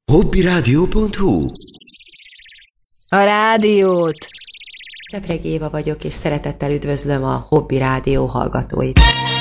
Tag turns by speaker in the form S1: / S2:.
S1: Hobbyradio.hu.
S2: A rádiót!
S3: Csepregi Éva vagyok, és szeretettel üdvözlöm a Hobby Rádió hallgatóit.